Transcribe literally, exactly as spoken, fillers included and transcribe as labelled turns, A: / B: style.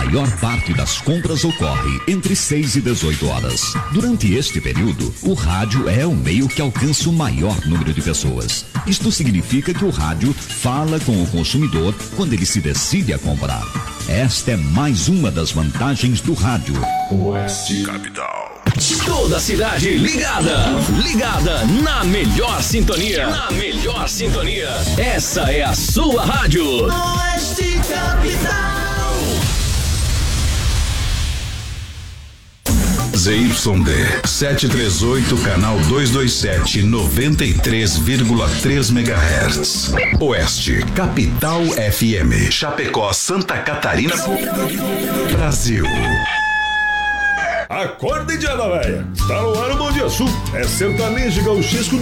A: maior parte das compras ocorre entre seis e dezoito horas. Durante este período, o rádio é o meio que alcança o maior número de pessoas. Isto significa que o rádio fala com o consumidor quando ele se decide a comprar. Esta é mais uma das vantagens do rádio.
B: Oeste Capital.
C: Toda a cidade ligada, ligada na melhor sintonia, na melhor sintonia. Essa é a sua rádio.
D: Oeste Capital.
B: Z Y D setecentos e trinta e oito, canal duzentos e vinte e sete, noventa e três vírgula três megahertz. Oeste Capital F M. Chapecó, Santa Catarina, Brasil.
E: Acorda, Indiana Véia. Está no ar o Bom Dia Sul. É sertanejo gauchesco